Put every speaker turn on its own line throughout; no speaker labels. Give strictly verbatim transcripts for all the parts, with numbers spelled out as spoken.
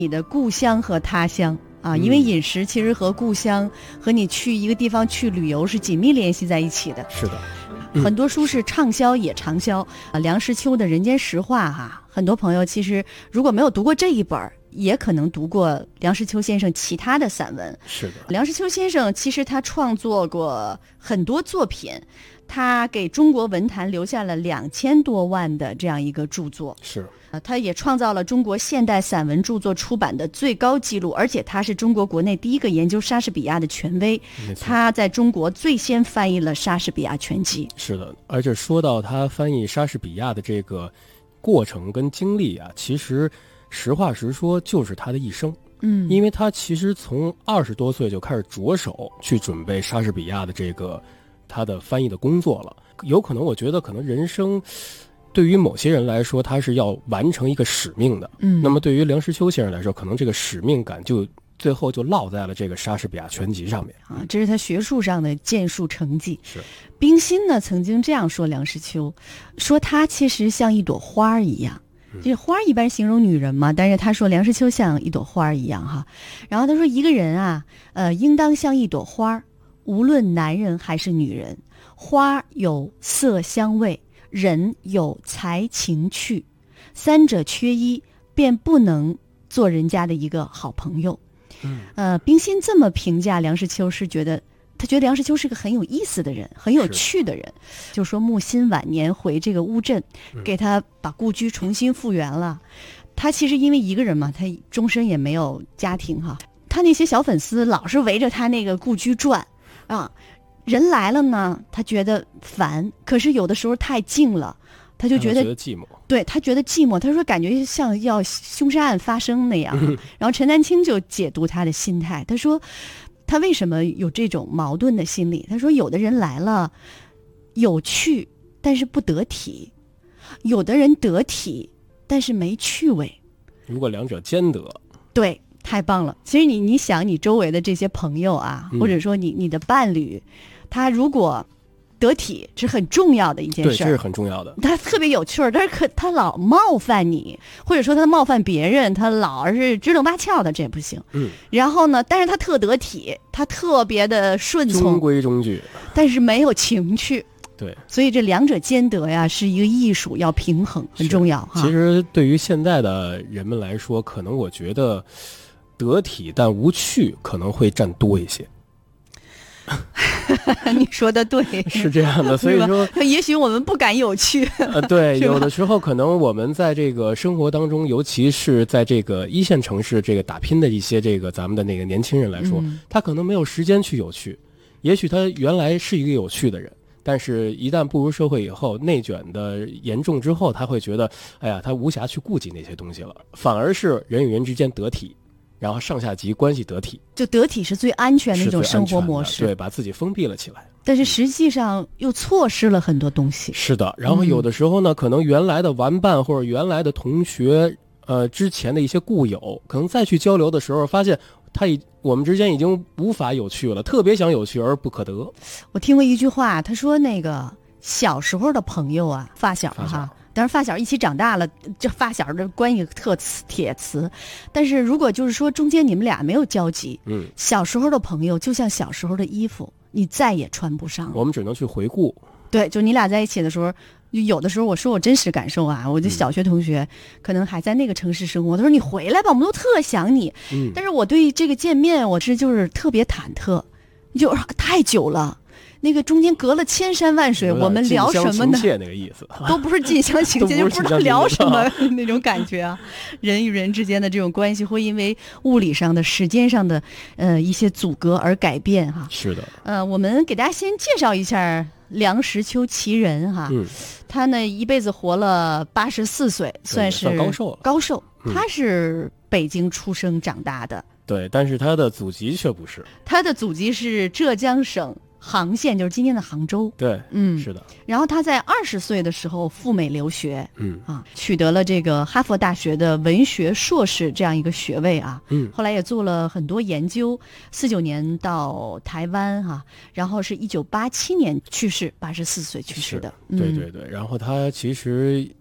你的故乡和他乡啊，因为饮食其实和故乡和你去一个地方去旅游是紧密联系在一起的。
是的，
嗯、很多书是畅销也长销啊。梁实秋的《人间实话》哈，很多朋友其实如果没有读过这一本，也可能读过梁实秋先生其他的散文。
是的，
梁实秋先生其实他创作过很多作品，他给中国文坛留下了两千多万的这样一个著作。
是。
他也创造了中国现代散文著作出版的最高纪录，而且他是中国国内第一个研究莎士比亚的权威。他在中国最先翻译了莎士比亚全集。
是的，而且说到他翻译莎士比亚的这个过程跟经历啊，其实实话实说就是他的一生。
嗯，
因为他其实从二十多岁就开始着手去准备莎士比亚的这个他的翻译的工作了。有可能我觉得可能人生对于某些人来说，他是要完成一个使命的。
嗯，
那么对于梁实秋先生来说，可能这个使命感就最后就落在了这个莎士比亚全集上面
啊，这是他学术上的建树成绩。
是，
冰心呢曾经这样说梁实秋，说他其实像一朵花一样。这花一般形容女人嘛，但是他说梁实秋像一朵花一样哈。然后他说一个人啊，呃，应当像一朵花，无论男人还是女人，花有色香味。人有才情趣，三者缺一，便不能做人家的一个好朋友。
嗯，
呃，冰心这么评价梁实秋，是觉得他觉得梁实秋是个很有意思的人，很有趣的人。就说木心晚年回这个乌镇，给他把故居重新复原了。他其实因为一个人嘛，他终身也没有家庭哈。他那些小粉丝老是围着他那个故居转啊。人来了呢，他觉得烦，可是有的时候太静了，他就觉得
觉得寂寞。
对，他觉得寂寞，他说感觉像要凶杀案发生那样。然后陈丹青就解读他的心态，他说他为什么有这种矛盾的心理？他说有的人来了有趣，但是不得体；有的人得体，但是没趣味。
如果两者兼得，
对。太棒了！其实你你想，你周围的这些朋友啊，
嗯、
或者说你你的伴侣，他如果得体是很重要的一件事，
对，这是很重要的。
他特别有趣儿，但是可他老冒犯你，或者说他冒犯别人，他老是支棱八翘的，这也不行。
嗯。
然后呢，但是他特得体，他特别的顺从，
中规中矩，
但是没有情趣。
对，
所以这两者兼得呀，是一个艺术，要平衡，很重要哈。
其实对于现在的人们来说，可能我觉得。得体但无趣可能会占多一些。
你说的对，
是这样的，所以说
也许我们不敢有趣。
呃，对，有的时候可能我们在这个生活当中，尤其是在这个一线城市这个打拼的一些这个咱们的那个年轻人来说，嗯、他可能没有时间去有趣。也许他原来是一个有趣的人，但是一旦步入社会以后，内卷的严重之后，他会觉得，哎呀，他无暇去顾及那些东西了，反而是人与人之间得体。然后上下级关系得体，
就得体是最安全的一种生活模式，
对，把自己封闭了起来。
但是实际上又错失了很多东西。
是的，然后有的时候呢，嗯、可能原来的玩伴或者原来的同学，呃，之前的一些故友，可能再去交流的时候，发现他已我们之间已经无法有趣了，特别想有趣而不可得。
我听过一句话，他说那个小时候的朋友啊，发小哈。当然发小一起长大了，这发小的关系特铁磁。但是如果就是说中间你们俩没有交集，
嗯，
小时候的朋友就像小时候的衣服，你再也穿不上了。
我们只能去回顾。
对，就你俩在一起的时候，有的时候我说我真实感受啊，我的小学同学、嗯、可能还在那个城市生活，他说你回来吧，我们都特想你。
嗯，
但是我对这个见面，我是就是特别忐忑，就太久了。那个中间隔了千山万水，我们聊什么呢？
那个意思
都不是近乡情怯，就不知道聊什么那种感觉啊。人与人之间的这种关系会因为物理上的、时间上的呃一些阻隔而改变哈。
是的。
呃，我们给大家先介绍一下梁实秋其人哈。
嗯。
他呢一辈子活了八十四岁，算是
高寿了。
高寿。他是北京出生长大的。
对，但是他的祖籍却不是。
他的祖籍是浙江省杭县，就是今天的杭州。
对，
嗯，
是的。
然后他在二十岁的时候赴美留学，
嗯
啊，取得了这个哈佛大学的文学硕士这样一个学位啊。
嗯，
后来也做了很多研究。四九年到台湾哈、啊，然后是一九八七年去世，八十四岁去世的。
对对对。然后他其实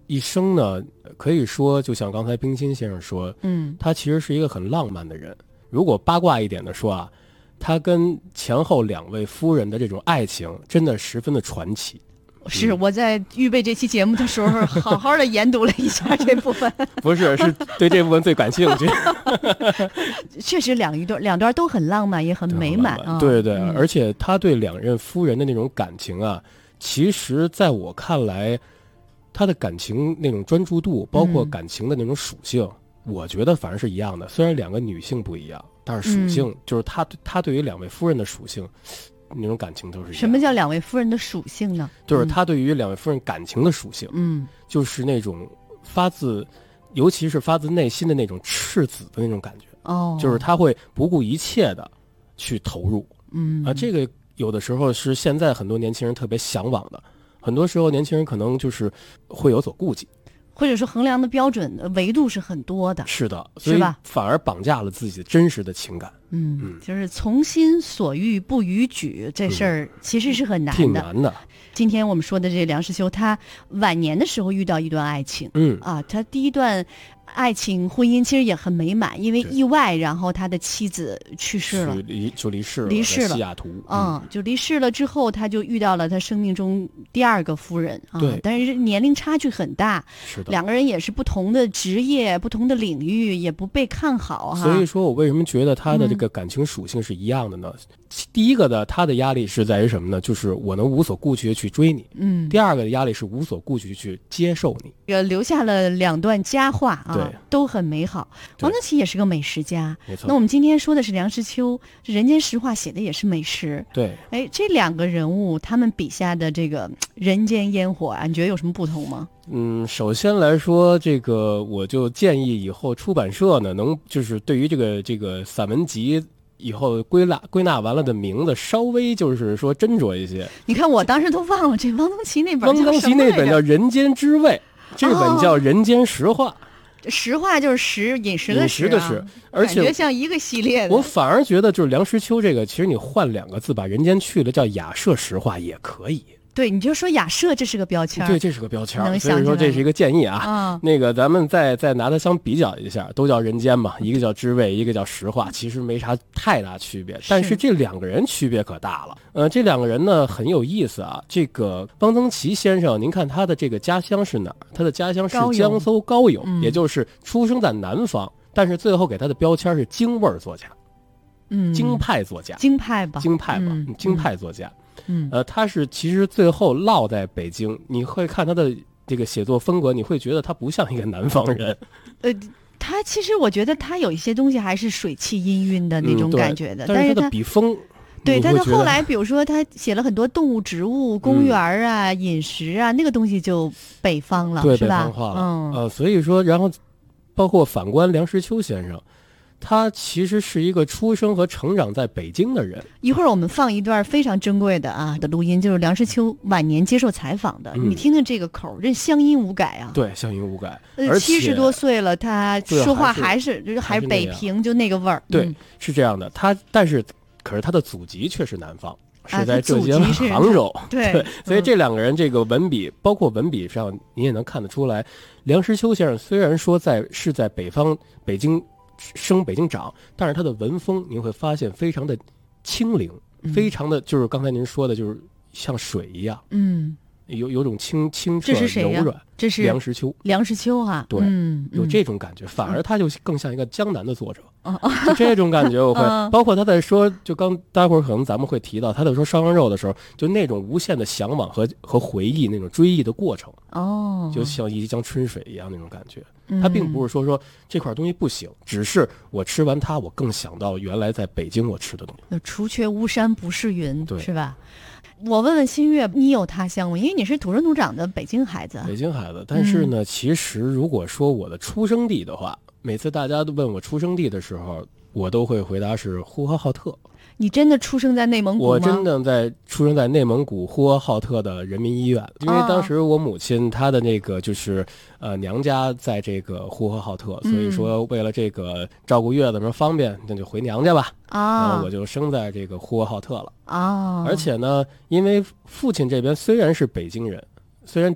一生呢，可以说就像刚才冰心先生说，
嗯，
他其实是一个很浪漫的人。如果八卦一点的说啊，他跟前后两位夫人的这种爱情真的十分的传奇。
是我在预备这期节目的时候，好好的研读了一下这部分。
不是，是对这部分最感兴趣。
确实两一段两段都很浪漫，也很美满啊。
对对，
嗯、
而且他对两任夫人的那种感情啊，其实在我看来，他的感情那种专注度，包括感情的那种属性，嗯、我觉得反而是一样的。虽然两个女性不一样，但是属性、嗯、就是他他对于两位夫人的属性。那种感情都是一样。
什么叫两位夫人的属性呢？
就是他对于两位夫人感情的属性，
嗯，
就是那种发自，尤其是发自内心的那种赤子的那种感觉。
哦，
就是他会不顾一切的去投入。
嗯
啊，这个有的时候是现在很多年轻人特别向往的。很多时候年轻人可能就是会有所顾忌。
或者说衡量的标准维度是很多的，
是的，
是吧？
反而绑架了自己真实的情感。
嗯，嗯就是从心所欲不逾矩，这事儿其实是很难的。
挺难的。
今天我们说的这梁实秋，他晚年的时候遇到一段爱情，
嗯
啊，他第一段爱情婚姻其实也很美满，因为意外，然后他的妻子去世了，
离就离世了，
离世了，
西雅图，
嗯，就离世了之后，他就遇到了他生命中第二个夫人啊，
对，
但是年龄差距很大，
是的，
两个人也是不同的职业、不同的领域，也不被看好哈。
所以说我为什么觉得他的这个感情属性是一样的呢？嗯、第一个的，他的压力是在于什么呢？就是我能无所顾忌的去追你，
嗯。
第二个的压力是无所顾忌去接受你。
呃，留下了两段佳话啊，
对，
都很美好。王曾祺也是个美食家，
没错。
那我们今天说的是梁实秋，《人间实话》写的也是美食。
对，
哎，这两个人物他们笔下的这个人间烟火啊，你觉得有什么不同吗？
嗯，首先来说，这个我就建议以后出版社呢，能就是对于这个这个散文集。以后归纳归纳完了的名字稍微就是说斟酌一些。
你看我当时都忘了，这汪曾祺那本
汪曾祺那本叫《人间之味》，这本叫《人间实话》。
实话就是食饮食的食、啊，
饮食的食，而且
感觉像一个系列的。
我反而觉得就是梁实秋这个，其实你换两个字把人间去了，叫雅舍实话也可以。
对，你就说雅舍，这是个标签。
对，这是个标签，
所
以说这是一个建议啊。
嗯、
那个咱们再再拿它相比较一下，都叫人间嘛，一个叫知味，一个叫实话，其实没啥太大区别。但是这两个人区别可大了。呃，这两个人呢很有意思啊。这个汪曾祺先生，您看他的这个家乡是哪儿？他的家乡是江苏高邮，
嗯、
也就是出生在南方，但是最后给他的标签是京味儿作家，
嗯，
京派作家，
京派吧，
京派吧，
嗯、
京派作家。
嗯，
呃，他是其实最后落在北京，你会看他的这个写作风格，你会觉得他不像一个南方人。
呃，他其实我觉得他有一些东西还是水气氤氲的那种感觉的，
嗯、但是他的笔锋，
对，但是后来比如说他写了很多动物、植物、公园啊、嗯、饮食啊，那个东西就北方了，
对，
是吧？
北方化了。
嗯，
呃，所以说，然后包括反观梁实秋先生。他其实是一个出生和成长在北京的人。
一会儿我们放一段非常珍贵的啊的录音，就是梁实秋晚年接受采访的，嗯、你听听这个口，这乡音无改啊。
对，乡音无改。
呃，七十多岁了，他说话还是就是
还
是北平就那个味儿。
对，
嗯、
是这样的。他但是可是他的祖籍却是南方。
是
在浙江杭州，
啊、对,
对，所以这两个人这个文笔，嗯、包括文笔上，你也能看得出来，梁实秋先生虽然说在是在北方北京。生北京长，但是他的文风您会发现非常的清灵，
嗯、
非常的就是刚才您说的，就是像水一样，
嗯，
有有种清清澈柔软。
这是
梁实秋，
梁实秋哈、啊，
对，
嗯、
有这种感觉，反而他就更像一个江南的作者，
嗯、
就这种感觉我会，嗯、包括他在说，就刚待会儿可能咱们会提到他在说烧羊肉的时候，就那种无限的向往和和回忆，那种追忆的过程，
哦，
就像一江春水一样那种感觉。他并不是说说这块东西不行，只是我吃完它，我更想到原来在北京我吃的东西。
除却巫山不是云，
对，
是吧？我问问新月，你有他乡吗？因为你是土生土长的北京孩子。
北京孩子，但是呢，嗯、其实如果说我的出生地的话，每次大家都问我出生地的时候，我都会回答是呼和浩特。
你真的出生在内蒙古吗？
我真的在出生在内蒙古呼和浩特的人民医院，因为当时我母亲她的那个就是呃娘家在这个呼和浩特，所以说为了这个照顾月子什么方便，那就回娘家吧。
啊，
然后我就生在这个呼和浩特了。
啊，
而且呢，因为父亲这边虽然是北京人，虽然几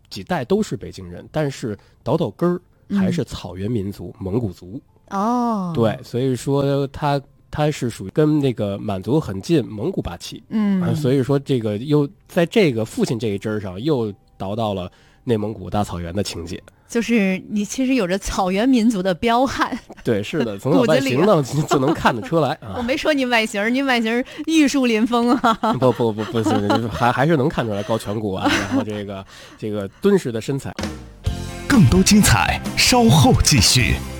几代都是北京人，但是倒倒根儿还是草原民族、嗯、蒙古族。
哦，
对，所以说他他是属于跟那个满族很近，蒙古八旗。
嗯、
啊，所以说这个又在这个父亲这一支儿上又倒到了内蒙古大草原的情节。
就是你其实有着草原民族的彪悍。
对，是的，从我外形呢就能看得出来啊。
我没说你外形，你外形玉树临风啊。
不不不不是，还还是能看出来高颧骨啊，然后这个这个敦实的身材。
更多精彩稍后继续。